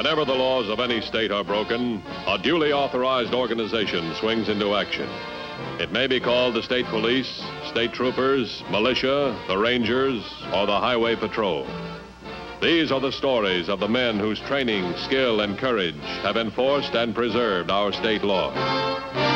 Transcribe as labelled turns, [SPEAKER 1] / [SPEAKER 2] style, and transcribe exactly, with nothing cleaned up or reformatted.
[SPEAKER 1] Whenever the laws of any state are broken, a duly authorized organization swings into action. It may be called the state police, state troopers, militia, the rangers, or the highway patrol. These are the stories of the men whose training, skill, and courage have enforced and preserved our state laws.